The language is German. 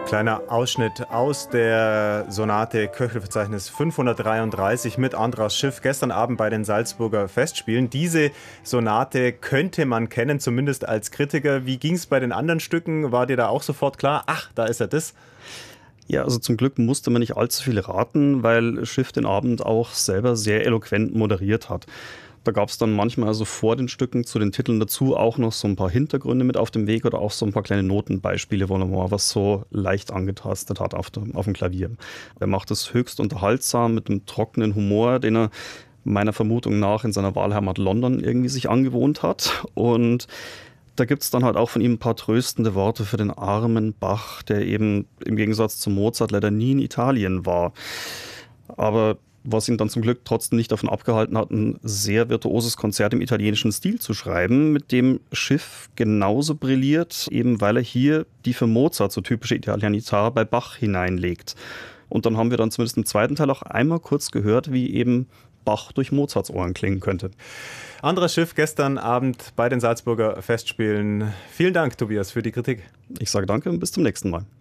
Kleiner Ausschnitt aus der Sonate Köchelverzeichnis 533 mit Andras Schiff gestern Abend bei den Salzburger Festspielen. Diese Sonate könnte man kennen, zumindest als Kritiker. Wie ging es bei den anderen Stücken? War dir da auch sofort klar, ach, da ist ja das? Ja, also zum Glück musste man nicht allzu viel raten, weil Schiff den Abend auch selber sehr eloquent moderiert hat. Da gab es dann manchmal also vor den Stücken zu den Titeln dazu auch noch so ein paar Hintergründe mit auf dem Weg oder auch so ein paar kleine Notenbeispiele, wo er mal was so leicht angetastet hat auf dem Klavier. Er macht es höchst unterhaltsam mit einem trockenen Humor, den er meiner Vermutung nach in seiner Wahlheimat London irgendwie sich angewohnt hat. Und da gibt es dann halt auch von ihm ein paar tröstende Worte für den armen Bach, der eben im Gegensatz zu Mozart leider nie in Italien war. Aber was ihn dann zum Glück trotzdem nicht davon abgehalten hat, ein sehr virtuoses Konzert im italienischen Stil zu schreiben, mit dem Schiff genauso brilliert, eben weil er hier die für Mozart so typische Italianità bei Bach hineinlegt. Und dann haben wir dann zumindest im zweiten Teil auch einmal kurz gehört, wie eben Bach durch Mozarts Ohren klingen könnte. Andras Schiff gestern Abend bei den Salzburger Festspielen. Vielen Dank, Tobias, für die Kritik. Ich sage danke und bis zum nächsten Mal.